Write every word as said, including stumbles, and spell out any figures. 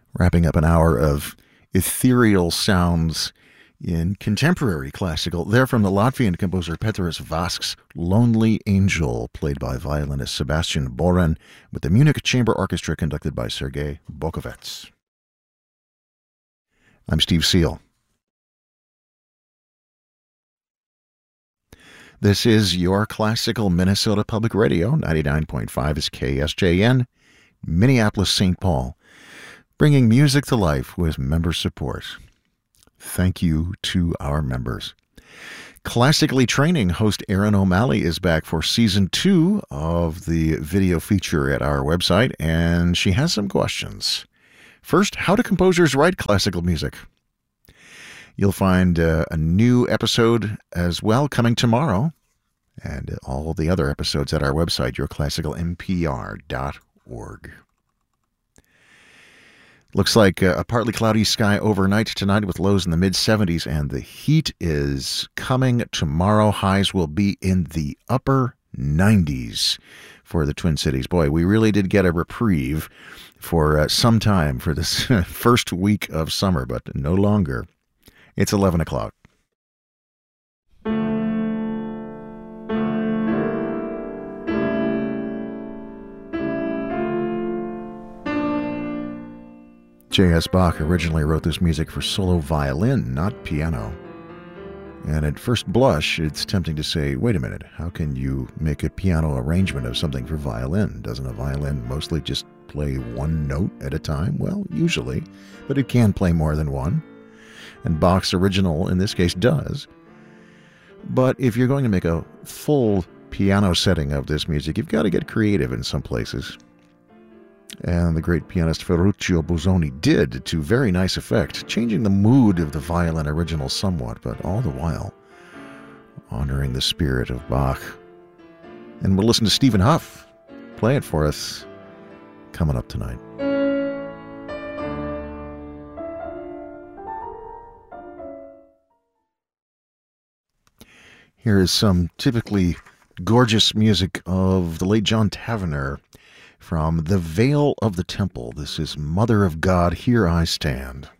Wrapping up an hour of ethereal sounds in contemporary classical. They're from the Latvian composer Petras Vasks' Lonely Angel, played by violinist Sebastian Boren, with the Munich Chamber Orchestra conducted by Sergei Bokovets. I'm Steve Seal. This is your classical Minnesota Public Radio. ninety-nine point five is K S J N, Minneapolis, Saint Paul, bringing music to life with member support. Thank you to our members. Classically Training host Erin O'Malley is back for season two of the video feature at our website, and she has some questions. First, how do composers write classical music? You'll find uh, a new episode as well coming tomorrow, and all the other episodes at our website, your classical m p r dot org. Looks like a partly cloudy sky overnight tonight with lows in the mid seventies, and the heat is coming tomorrow. Highs will be in the upper nineties for the Twin Cities. Boy, we really did get a reprieve for uh, some time for this first week of summer, but no longer. It's eleven o'clock. J S. Bach originally wrote this music for solo violin, not piano. And at first blush, it's tempting to say, wait a minute, how can you make a piano arrangement of something for violin? Doesn't a violin mostly just play one note at a time? Well, usually, but it can play more than one. And Bach's original, in this case, does. But if you're going to make a full piano setting of this music, you've got to get creative in some places. And the great pianist Ferruccio Busoni did to very nice effect, changing the mood of the violin original somewhat, but all the while honoring the spirit of Bach. And we'll listen to Stephen Huff play it for us coming up tonight. Here is some typically gorgeous music of the late John Tavener from The Veil of the Temple. This is Mother of God, Here I Stand.